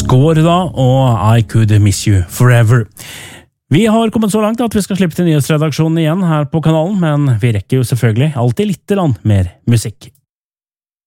Score da, og I Could Miss You Forever. Vi har kommet så langt at vi skal slippe til nyhetsredaksjonen igjen her på kanalen, men vi rekker jo selvfølgelig alltid litt mer musikk.